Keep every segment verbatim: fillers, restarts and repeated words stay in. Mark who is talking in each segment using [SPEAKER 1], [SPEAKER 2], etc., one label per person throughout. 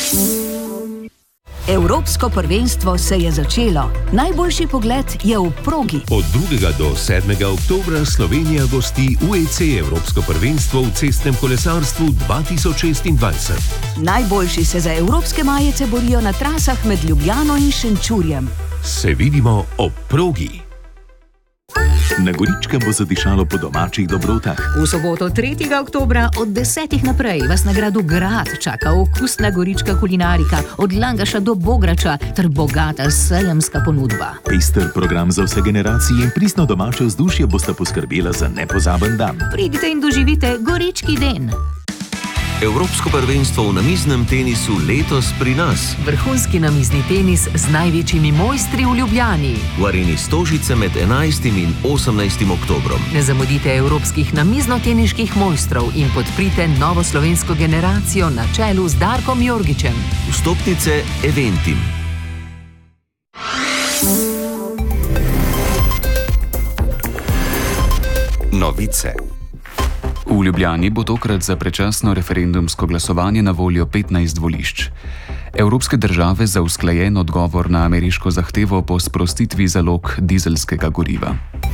[SPEAKER 1] Evropsko prvenstvo se je začelo. Najboljši pogled je v progi.
[SPEAKER 2] Od drugega do sedmega oktobra Slovenija gosti U E C Evropsko prvenstvo v cestnem kolesarstvu dva tisoč šestindvajset.
[SPEAKER 1] Najboljši se za evropske majice borijo na trasah med Ljubljano in Šenčurjem.
[SPEAKER 2] Se vidimo ob progi.
[SPEAKER 3] Na Goričkem bo zadišalo po domačih dobrotah.
[SPEAKER 4] V soboto tretjega oktobra od desetih naprej vas na gradu Grad čaka okusna gorička kulinarika, od langaša do bograča ter bogata sejemska ponudba.
[SPEAKER 3] Pester program za vse generacije in pristno domače vzdušje bosta poskrbela za nepozaben dan.
[SPEAKER 4] Pridite in doživite Gorički den.
[SPEAKER 5] Evropsko prvenstvo v namiznem tenisu letos pri nas.
[SPEAKER 4] Vrhunski namizni tenis z največjimi mojstri v Ljubljani.
[SPEAKER 5] V areni Stožice med enajstim in osemnajstim oktobrom.
[SPEAKER 4] Ne zamudite evropskih namizno-teniških mojstrov in podprite novo slovensko generacijo na čelu z Darkom Jorgičem.
[SPEAKER 5] Vstopnice Eventim.
[SPEAKER 6] Novice. V Ljubljani bo tokrat za predčasno referendumsko glasovanje na voljo petnajst volišč. Evropske države za usklajen odgovor na ameriško zahtevo po sprostitvi zalog dizelskega goriva.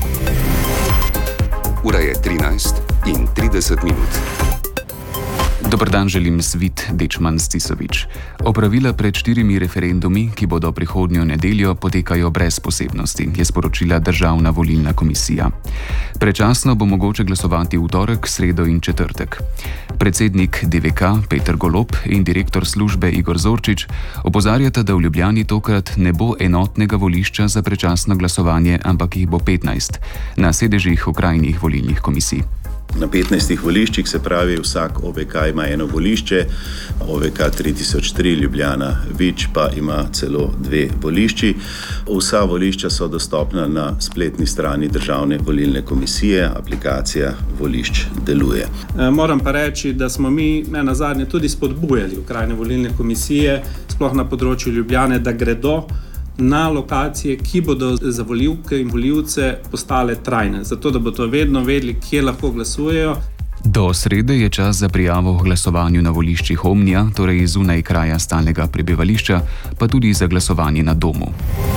[SPEAKER 7] Ura je trinajst in trideset minut.
[SPEAKER 6] Dober dan, želim Svit Dečman Stisovič. Opravila pred štirimi referendumi, ki bodo prihodnjo nedeljo, potekajo brez posebnosti, je sporočila Državna volilna komisija. Predčasno bo mogoče glasovati v torek, sredo in četrtek. Predsednik D V K Peter Golob in direktor službe Igor Zorčič opozarjata, da v Ljubljani tokrat ne bo enotnega volišča za predčasno glasovanje, ampak jih bo petnajst na sedežih okrajnih volilnih komisij.
[SPEAKER 8] Na petnajstih voliščih, se pravi, vsak O V K ima eno volišče, O V K tri tisoč tri Ljubljana Vič pa ima celo dve volišči. Vsa volišča so dostopna na spletni strani Državne volilne komisije, aplikacija volišč deluje.
[SPEAKER 9] Moram pa reči, da smo mi nazadnje tudi spodbujali okrajne volilne komisije, sploh na področju Ljubljane, da gredo na lokacije, ki bodo za volivke in volivce postale trajne, zato da bodo vedno vedeli, kje lahko glasujejo.
[SPEAKER 6] Do srede je čas za prijavo v glasovanju na voliščih Omnija, torej zunaj kraja stalnega prebivališča, pa tudi za glasovanje na domu.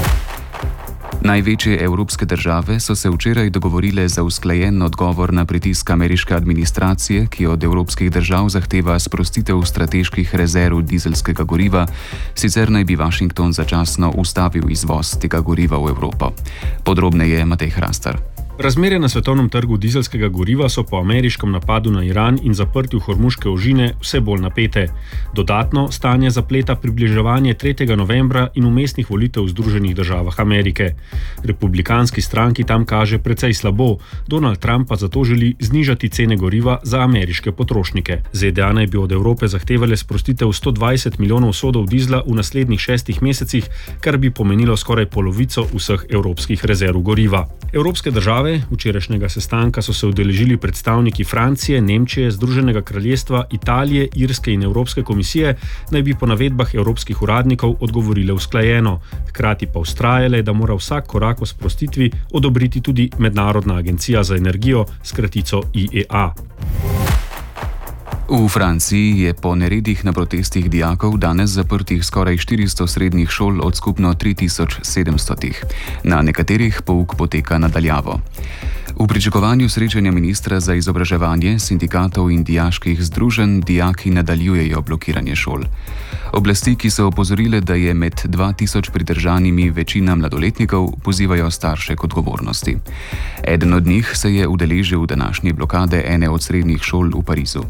[SPEAKER 6] Največje evropske države so se včeraj dogovorile za usklajen odgovor na pritisk ameriške administracije, ki od evropskih držav zahteva sprostitev strateških rezerv dizelskega goriva, sicer naj bi Washington začasno ustavil izvoz tega goriva v Evropo. Podrobneje Matej Hrastar.
[SPEAKER 10] Razmere na svetovnem trgu dizelskega goriva so po ameriškem napadu na Iran in zaprtju Hormuške ožine vse bolj napete. Dodatno stanje zapleta približevanje tretjega novembra in vmesnih volitev v Združenih državah Amerike. Republikanski stranki tam kaže precej slabo, Donald Trump pa zato želi znižati cene goriva za ameriške potrošnike. Z D A naj bi od Evrope zahtevale sprostitev sto dvajset milijonov sodov dizla v naslednjih šestih mesecih, kar bi pomenilo skoraj polovico vseh evropskih rezerv goriva. Evropske države včerajšnjega sestanka so se udeležili predstavniki Francije, Nemčije, Združenega kraljestva, Italije, Irske in Evropske komisije, naj bi po navedbah evropskih uradnikov odgovorile usklajeno. Hkrati pa vztrajale, da mora vsak korak o sprostitvi odobriti tudi Mednarodna agencija za energijo, s kratico I E A.
[SPEAKER 6] V Franciji je po neredih na protestih dijakov danes zaprtih skoraj štiristo srednjih šol od skupno tri tisoč sedemsto. Na nekaterih pouk poteka nadaljavo. V pričakovanju srečanja ministra za izobraževanje, sindikatov in dijaških združenj dijaki nadaljujejo blokiranje šol. Oblasti, ki so opozorile, da je med dva tisoč pridržanimi večina mladoletnikov, pozivajo starše k odgovornosti. Eden od njih se je udeležil današnje blokade ene od srednjih šol v Parizu.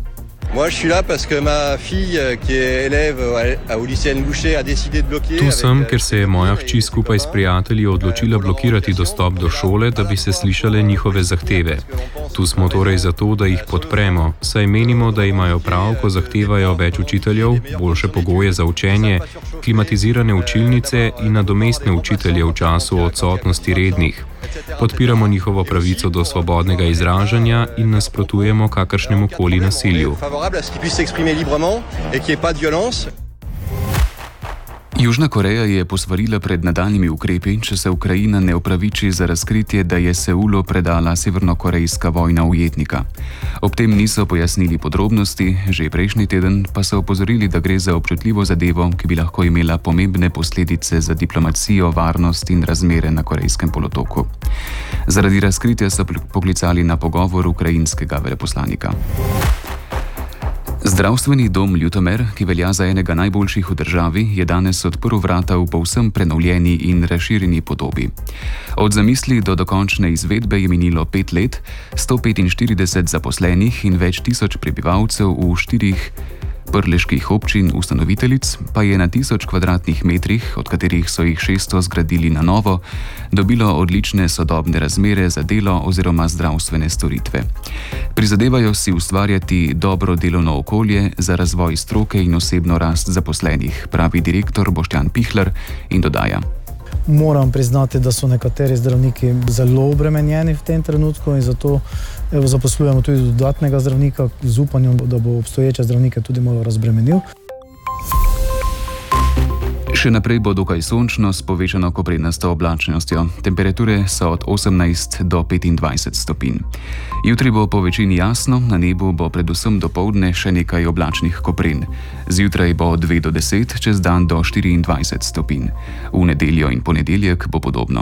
[SPEAKER 11] Tu sem, ker se je moja hči skupaj s prijatelji odločila blokirati dostop do šole, da bi se slišale njihove zahteve. Tu smo torej zato, da jih podpremo, saj menimo, da imajo prav, ko zahtevajo več učiteljev, boljše pogoje za učenje, klimatizirane učilnice in nadomestne učitelje v času odsotnosti rednih. Podpiramo njihovo pravico do svobodnega izražanja in nasprotujemo kakršnemu koli nasilju.
[SPEAKER 6] Južna Koreja je posvarila pred nadaljnimi ukrepi, če se Ukrajina ne opraviči za razkritje, da je Seulu predala severnokorejska vojna ujetnika. Ob tem niso pojasnili podrobnosti, že prejšnji teden pa so opozorili, da gre za občutljivo zadevo, ki bi lahko imela pomembne posledice za diplomacijo, varnost in razmere na Korejskem polotoku. Zaradi razkritja so poklicali na pogovor ukrajinskega veleposlanika. Zdravstveni dom Ljutomer, ki velja za enega najboljših v državi, je danes odprl vrata v povsem prenovljeni in razširjeni podobi. Od zamisli do dokončne izvedbe je minilo pet let, sto petinštirideset zaposlenih in več tisoč prebivalcev v štirih prleških občin ustanoviteljic pa je na tisoč kvadratnih metrih, od katerih so jih šeststo zgradili na novo, dobilo odlične sodobne razmere za delo oziroma zdravstvene storitve. Prizadevajo si ustvarjati dobro delovno okolje za razvoj stroke in osebno rast zaposlenih, pravi direktor Boštjan Pihlar in dodaja.
[SPEAKER 12] Moram priznati, da so nekateri zdravniki zelo obremenjeni v tem trenutku in zato evo, zaposlujemo tudi dodatnega zdravnika z upanjem, da bo obstoječe zdravnike tudi malo razbremenil.
[SPEAKER 6] Še naprej bo dokaj sončno s povečano koprenasto oblačnostjo. Temperature so od osemnajst do petindvajset stopinj. Jutri bo po večini jasno, na nebu bo predvsem dopoldne še nekaj oblačnih kopren. Zjutraj bo od dve do deset, čez dan do štiriindvajset stopinj. V nedeljo in ponedeljek bo podobno.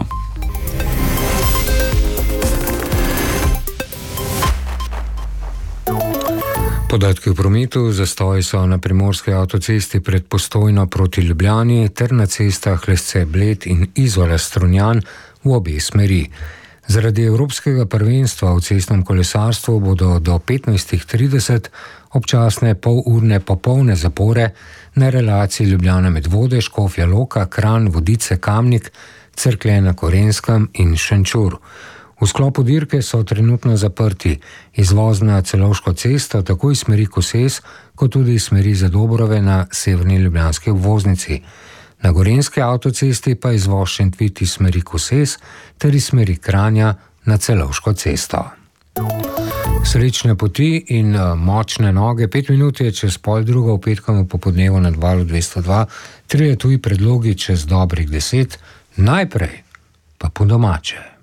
[SPEAKER 13] Podatki v prometu, zastoji so na primorski avtocesti pred Postojno proti Ljubljani ter na cestah Lesce-Bled in Izola-Strunjan v obe smeri. Zaradi Evropskega prvenstva v cestnem kolesarstvu bodo do petnajst trideset občasne polurne popolne zapore na relaciji Ljubljana Medvode, Škofja Loka, Kranj, Vodice, Kamnik, Cerklje na Korenskem in Šenčur. V sklopu dirke so trenutno zaprti izvoz na Celovško cesto, tako iz smeri Koses, kot tudi iz smeri Zadobrove na severni ljubljanski obvoznici. Na Gorenjski avtocesti pa izvoz Šentvid iz smeri Koses ter iz smeri Kranja na Celovško cesto. Srečne poti in močne noge. Pet minut je čez pol drugo v petkovem popodnevu na Valu dvesto dva, trije tuji predlogi čez dobrih deset, najprej pa po domače.